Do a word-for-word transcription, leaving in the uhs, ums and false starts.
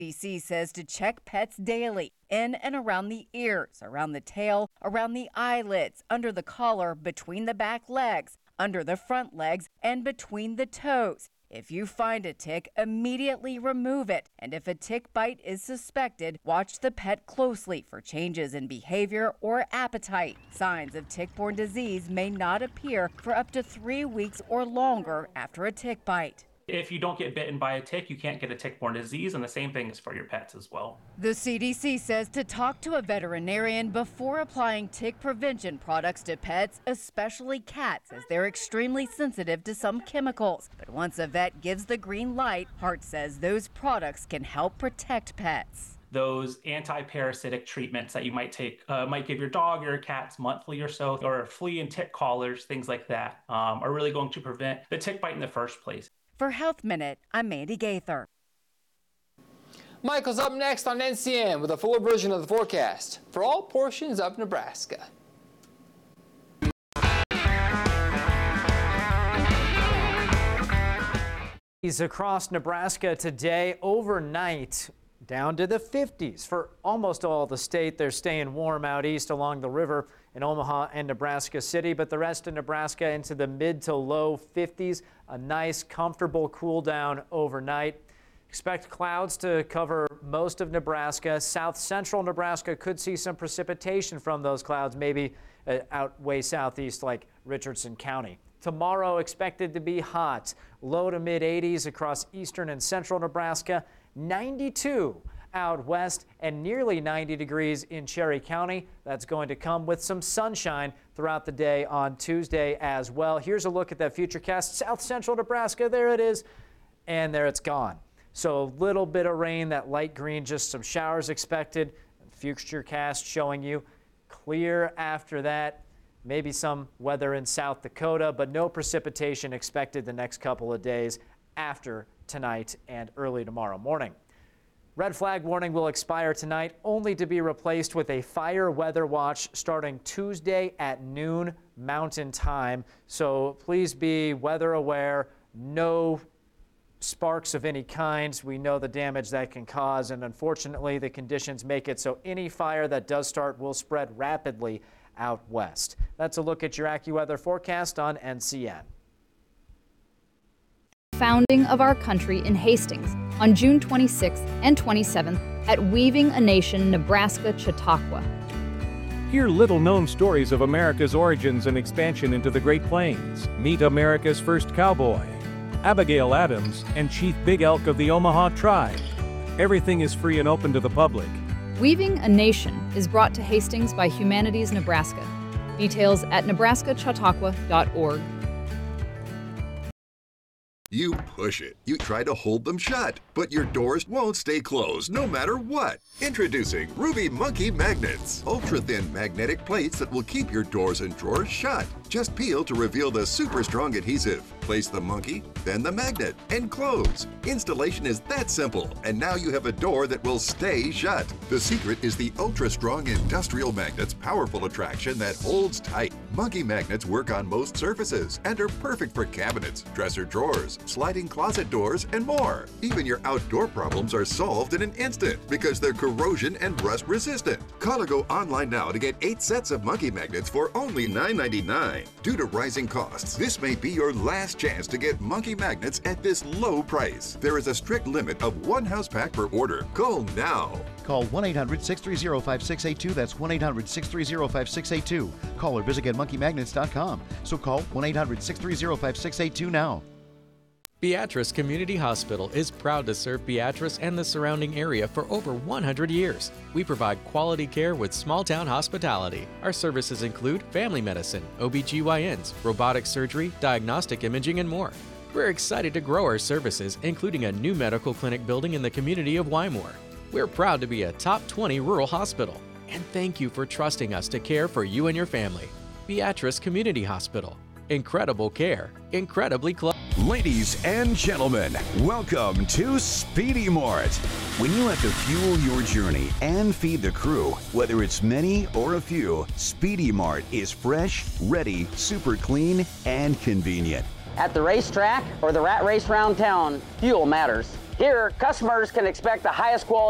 C D C says to check pets daily, in and around the ears, around the tail, around the eyelids, under the collar, between the back legs, under the front legs, and between the toes. If you find a tick, immediately remove it. And if a tick bite is suspected, watch the pet closely for changes in behavior or appetite. Signs of tick-borne disease may not appear for up to three weeks or longer after a tick bite. If you don't get bitten by a tick, you can't get a tick-borne disease, and the same thing is for your pets as well. The C D C says to talk to a veterinarian before applying tick prevention products to pets, especially cats, as they're extremely sensitive to some chemicals. But once a vet gives the green light, Hart says those products can help protect pets. Those anti-parasitic treatments that you might take, uh, might give your dog or your cats monthly or so, or flea and tick collars, things like that, um, are really going to prevent the tick bite in the first place. For Health Minute, I'm Mandy Gaither. Michael's up next on N C N with a fuller version of the forecast for all portions of Nebraska. Across Nebraska today, overnight, down to the fifties for almost all the state. They're staying warm out east along the river in Omaha and Nebraska City, but the rest of Nebraska into the mid to low fifties. A nice, comfortable cool down overnight. Expect clouds to cover most of Nebraska. South central Nebraska could see some precipitation from those clouds, maybe uh, out way southeast like Richardson County. Tomorrow expected to be hot, low to mid eighties across eastern and central Nebraska, ninety-two out west and nearly ninety degrees in Cherry County. That's going to come with some sunshine throughout the day on Tuesday as well. Here's a look at that futurecast. South central Nebraska, there it is, and there it's gone. So a little bit of rain, that light green, just some showers expected. Futurecast showing you clear after that. Maybe some weather in South Dakota, but no precipitation expected the next couple of days after tonight and early tomorrow morning. Red flag warning will expire tonight, only to be replaced with a fire weather watch starting Tuesday at noon Mountain Time. So please be weather aware. No sparks of any kind. We know the damage that can cause, and unfortunately the conditions make it so any fire that does start will spread rapidly out west. That's a look at your AccuWeather forecast on N C N. Founding of our country in Hastings on June twenty-sixth and twenty-seventh at Weaving a Nation, Nebraska, Chautauqua. Hear little-known stories of America's origins and expansion into the Great Plains. Meet America's first cowboy, Abigail Adams, and Chief Big Elk of the Omaha Tribe. Everything is free and open to the public. Weaving a Nation is brought to Hastings by Humanities Nebraska. Details at nebraska chautauqua dot org. You push it. You try to hold them shut, but your doors won't stay closed no matter what. Introducing Ruby Monkey Magnets. Ultra-thin magnetic plates that will keep your doors and drawers shut. Just peel to reveal the super strong adhesive. Place the monkey, then the magnet, and close. Installation is that simple, and now you have a door that will stay shut. The secret is the ultra-strong industrial magnet's powerful attraction that holds tight. Monkey magnets work on most surfaces and are perfect for cabinets, dresser drawers, sliding closet doors, and more. Even your outdoor problems are solved in an instant because they're corrosion and rust resistant. Call or go online now to get eight sets of monkey magnets for only nine ninety-nine. Due to rising costs, this may be your last chance to get monkey magnets at this low price. There is a strict limit of one house pack per order. Call now. Call one eight hundred six three zero five six eight two. That's one eight hundred six three zero five six eight two. Call or visit get monkey magnets dot com. So call one eight hundred six three zero five six eight two now. Beatrice Community Hospital is proud to serve Beatrice and the surrounding area for over one hundred years. We provide quality care with small-town hospitality. Our services include family medicine, O B G Y Ns, robotic surgery, diagnostic imaging, and more. We're excited to grow our services, including a new medical clinic building in the community of Wymore. We're proud to be a top twenty rural hospital. And thank you for trusting us to care for you and your family. Beatrice Community Hospital. Incredible care, incredibly close. Ladies and gentlemen, welcome to Speedy Mart. When you have to fuel your journey and feed the crew, whether it's many or a few, Speedy Mart is fresh, ready, super clean, and convenient. At the racetrack or the rat race round town, fuel matters. Here, customers can expect the highest quality